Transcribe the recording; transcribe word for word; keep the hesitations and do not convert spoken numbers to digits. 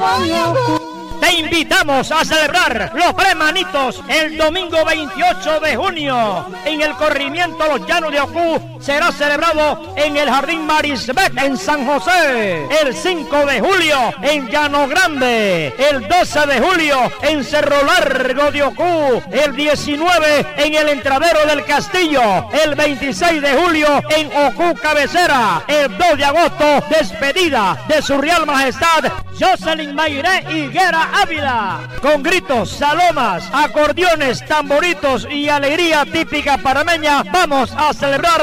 Te invitamos a celebrar los premanitos el domingo veintiocho de junio en el corrimiento Los Llanos de Ocú. Será celebrado en el Jardín Marisbet en San José. El cinco de julio en Llano Grande. El doce de julio en Cerro Largo de Ocú. El diecinueve en el Entradero del Castillo. El veintiséis de julio en Ocú Cabecera. El dos de agosto, despedida de su Real Majestad Jocelyn Mairé Higuera Ávila. Con gritos, salomas, acordeones, tamboritos y alegría típica parameña, vamos a celebrar